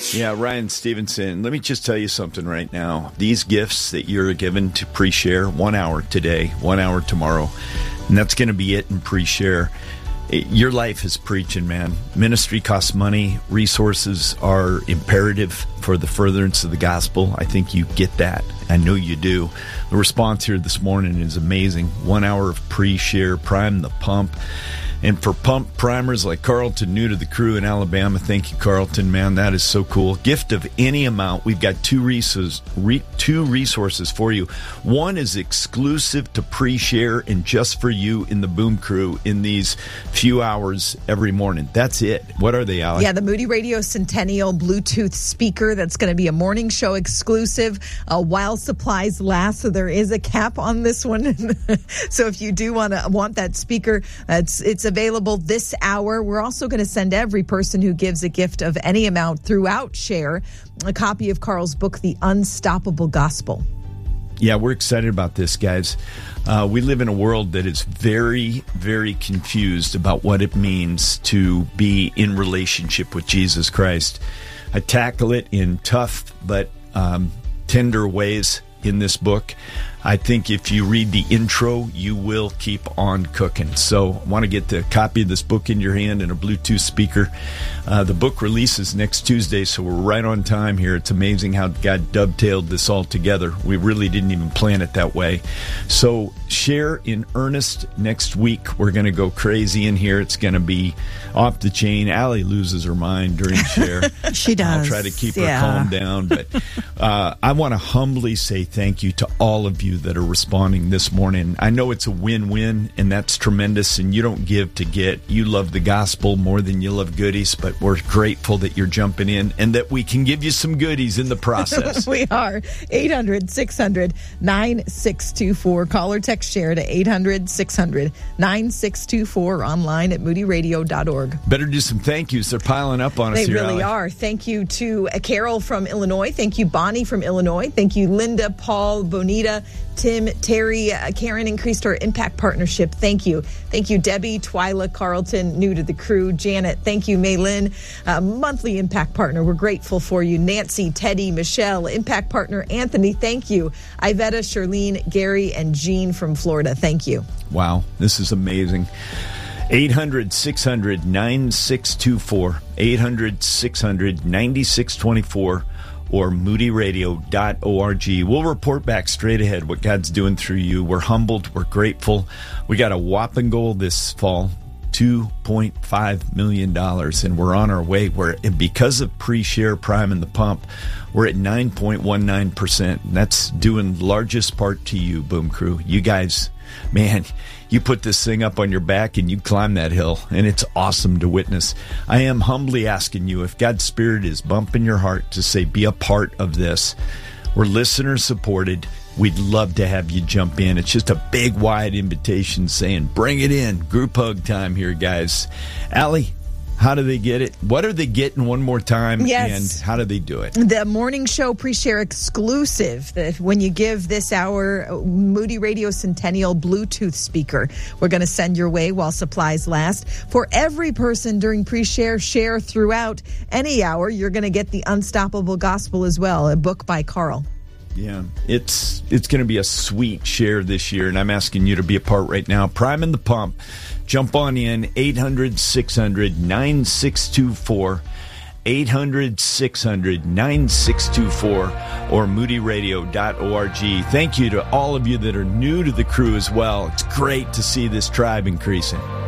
Yeah, Ryan Stevenson, let me just tell you something right now. These gifts that you're given to pre-share, 1 hour today, 1 hour tomorrow, and that's going to be it in pre-share. Your life is preaching, man. Ministry costs money. Resources are imperative for the furtherance of the gospel. I think you get that. I know you do. The response here this morning is amazing. 1 hour of pre-share, prime the pump. And for pump primers like Carlton, new to the crew in Alabama, thank you, Carlton, man. That is so cool. Gift of any amount. We've got two resources for you. One is exclusive to pre-share and just for you in the Boom Crew in these few hours every morning. That's it. What are they, Alex? Yeah, the Moody Radio Centennial Bluetooth speaker. That's going to be a morning show exclusive while supplies last. So there is a cap on this one. So if you do want that speaker, it's available this hour. We're also going to send every person who gives a gift of any amount throughout Share a copy of Carl's book, The Unstoppable Gospel. Yeah, we're excited about this, guys. We live in a world that is very, very confused about what it means to be in relationship with Jesus Christ. I tackle it in tough but tender ways in this book. I think if you read the intro, you will keep on cooking. So I want to get the copy of this book in your hand and a Bluetooth speaker. The book releases next Tuesday, so we're right on time here. It's amazing how God dovetailed this all together. We really didn't even plan it that way. So Share in earnest next week. We're going to go crazy in here. It's going to be off the chain. Allie loses her mind during Share. She does. I'll try to keep her calm down. But I want to humbly say thank you to all of you that are responding this morning. I know it's a win-win, and that's tremendous, and you don't give to get. You love the gospel more than you love goodies, but we're grateful that you're jumping in and that we can give you some goodies in the process. We are. 800-600-9624. Call or text Share to 800-600-9624, online at moodyradio.org. Better do some thank yous. They're piling up on us here, They really Allie. are. Thank you to Carol from Illinois. Thank you, Bonnie from Illinois. Thank you, Linda, Paul, Bonita, Tim, Terry, Karen increased our impact partnership. Thank you. Thank you, Debbie, Twyla, Carlton, new to the crew, Janet. Thank you, Maylin, monthly impact partner. We're grateful for you. Nancy, Teddy, Michelle, impact partner, Anthony. Thank you. Iveta, Charlene, Gary, and Jean from Florida. Thank you. Wow, this is amazing. 800-600-9624. 800-600-9624. or moodyradio.org. We'll report back straight ahead what God's doing through you. We're humbled. We're grateful. We got a whopping goal this fall, $2.5 million, and we're on our way. And because of pre-share, prime, and the pump, we're at 9.19%. And that's doing largest part to you, Boom Crew. You guys, man, you put this thing up on your back and you climb that hill, and it's awesome to witness. I am humbly asking you, if God's Spirit is bumping your heart, to say, be a part of this. We're listener supported. We'd love to have you jump in. It's just a big, wide invitation saying, bring it in. Group hug time here, guys. Allie, how do they get it? What are they getting one more time? Yes. And how do they do it? The morning show pre-share exclusive. When you give this hour Moody Radio Centennial Bluetooth speaker, we're going to send your way while supplies last. For every person during pre-share, share throughout any hour, you're going to get The Unstoppable Gospel as well, a book by Carl. Yeah, it's going to be a sweet Share this year, and I'm asking you to be a part right now. Prime and the pump. Jump on in, 800-600-9624, 800-600-9624, or moodyradio.org. Thank you to all of you that are new to the crew as well. It's great to see this tribe increasing.